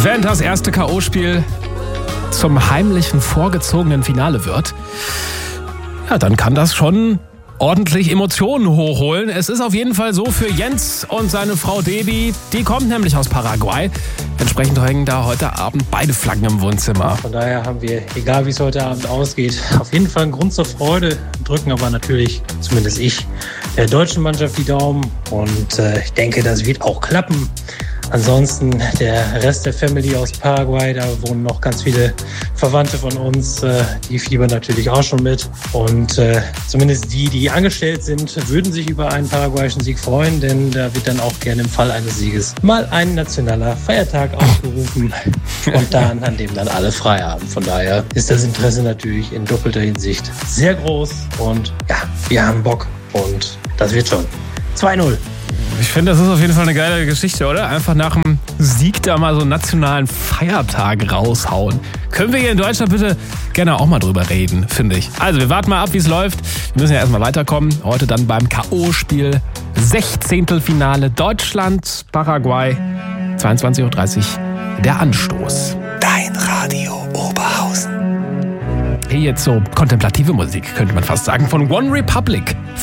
Wenn das erste K.O.-Spiel zum heimlichen vorgezogenen Finale wird, ja, dann kann das schon ordentlich Emotionen hochholen. Es ist auf jeden Fall so für Jens und seine Frau Debbie. Die kommt nämlich aus Paraguay. Entsprechend hängen da heute Abend beide Flaggen im Wohnzimmer. Von daher haben wir, egal wie es heute Abend ausgeht, auf jeden Fall einen Grund zur Freude. Drücken aber natürlich, zumindest ich, der deutschen Mannschaft die Daumen. Und ich denke, das wird auch klappen. Ansonsten der Rest der Family aus Paraguay, da wohnen noch ganz viele Verwandte von uns, die fiebern natürlich auch schon mit. Und zumindest die angestellt sind, würden sich über einen paraguayischen Sieg freuen, denn da wird dann auch gerne im Fall eines Sieges mal ein nationaler Feiertag ausgerufen und an dem dann alle frei haben. Von daher ist das Interesse natürlich in doppelter Hinsicht sehr groß und ja, wir haben Bock und das wird schon. 2-0. Ich finde, das ist auf jeden Fall eine geile Geschichte, oder? Einfach nach dem Sieg da mal so einen nationalen Feiertag raushauen. Können wir hier in Deutschland bitte gerne auch mal drüber reden, finde ich. Also, wir warten mal ab, wie es läuft. Wir müssen ja erstmal weiterkommen. Heute dann beim K.O.-Spiel 16. Finale Deutschland, Paraguay. 22.30 Uhr der Anstoß. Dein Radio Oberhausen. Hier jetzt so kontemplative Musik, könnte man fast sagen, von One Republic.